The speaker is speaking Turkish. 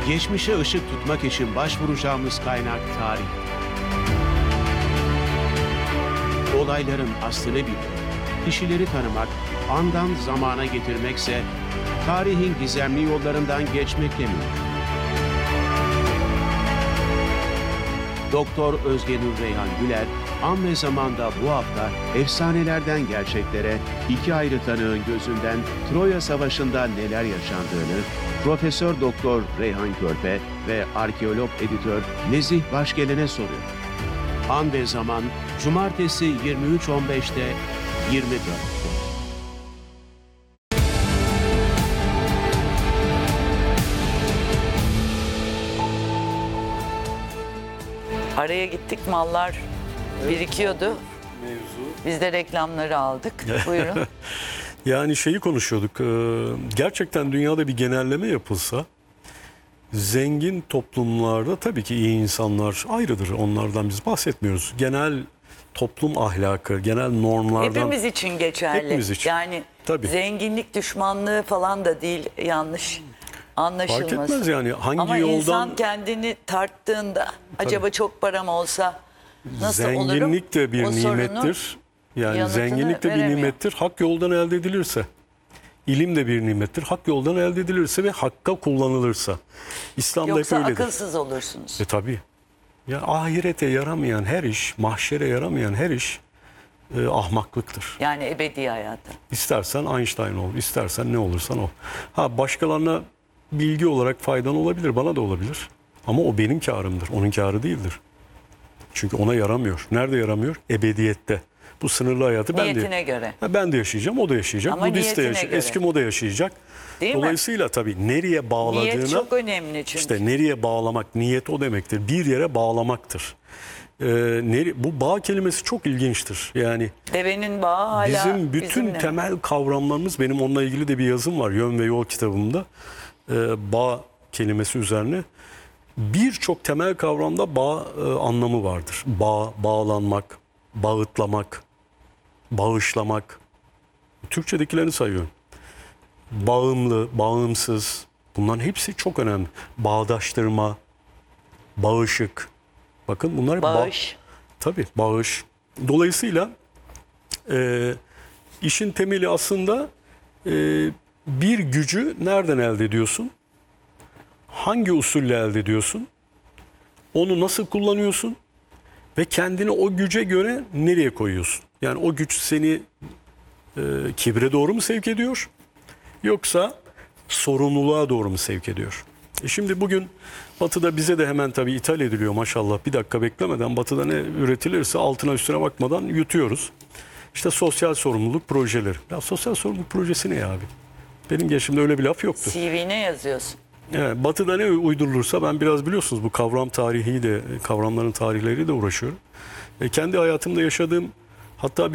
Geçmişe ışık tutmak için başvuracağımız kaynak tarih. Olayların aslını bilmek, kişileri tanımak, andan zamana getirmekse tarihin gizemli yollarından geçmekle mümkün. Doktor Özgenur Reyhan Güler, An ve Zaman'da bu hafta efsanelerden gerçeklere iki ayrı tanığın gözünden Troya Savaşı'nda neler yaşandığını Profesör Doktor Reyhan Körpe ve arkeolog editör Nezih Başgelen'e soruyor. An ve Zaman, Cumartesi 23.15'te 24'te. Araya gittik, mallar birikiyordu. Mevzu. Biz de reklamları aldık. Buyurun. Yani şeyi konuşuyorduk. Gerçekten dünyada bir genelleme yapılsa zengin toplumlarda tabii ki iyi insanlar ayrıdır. Onlardan biz bahsetmiyoruz. Genel toplum ahlakı, genel normlardan. Hepimiz için geçerli. Hepimiz için. Yani Tabii. zenginlik düşmanlığı falan da değil, yanlış anlaşılmasın. Fark etmez yani hangi Ama yoldan. insan kendini tarttığında acaba çok param olsa nasıl olurum? Zenginlik de bir O sorunun nimettir. Yani yanıtını zenginlik de bir veremiyor. nimettir. Hak yoldan elde edilirse. İlim de bir nimettir. Hak yoldan elde edilirse ve hakka kullanılırsa. İslam'da Yoksa hep öyledir. akılsız olursunuz. Tabii. Ya ahirete yaramayan her iş, mahşere yaramayan her iş ahmaklıktır. Yani ebedi hayata. İstersen Einstein ol, istersen ne olursan ol. Ha başkalarına bilgi olarak faydan olabilir, bana da olabilir. Ama o benim kârımdır, onun kârı değildir. Çünkü ona yaramıyor. Nerede yaramıyor? Ebediyette. Bu sınırlı hayatı Niyetine göre. ben de yaşayacağım, o da yaşayacak. Ama Budist de niyetine yaşayacak, göre. Eskimo da yaşayacak. Değil mi? Dolayısıyla tabii nereye bağladığına... Niyet çok önemli çünkü. İşte nereye bağlamak, niyet o demektir. Bir yere bağlamaktır. Bu bağ kelimesi çok ilginçtir. Yani Devenin bağı hala bizim bütün bizimle. temel kavramlarımız, benim onunla ilgili de bir yazım var Yön ve Yol kitabımda. Bağ kelimesi üzerine. Birçok temel kavramda bağ anlamı vardır. Bağ, bağlanmak, bağıtlamak, bağışlamak. Türkçedekilerini sayıyorum. Bağımlı, bağımsız. Bunların hepsi çok önemli. Bağdaştırma, bağışık. Bakın bunlar Bağış. Tabii bağış. Dolayısıyla işin temeli aslında bir gücü nereden elde ediyorsun? Hangi usulle elde ediyorsun? Onu nasıl kullanıyorsun? Ve kendini o güce göre nereye koyuyorsun? Yani o güç seni kibre doğru mu sevk ediyor? Yoksa sorumluluğa doğru mu sevk ediyor? Şimdi bugün Batı'da bize de hemen tabii ithal ediliyor maşallah. Bir dakika beklemeden Batı'da ne üretilirse altına üstüne bakmadan yutuyoruz. İşte sosyal sorumluluk projeleri. Ya sosyal sorumluluk projesi ne ya abi? Benim geçimde öyle bir laf yoktu. CV'ne yazıyorsun. Evet, Batı'da ne uydurulursa ben biraz biliyorsunuz bu kavram tarihi de kavramların tarihleriyle de uğraşıyorum. Kendi hayatımda yaşadığım hatta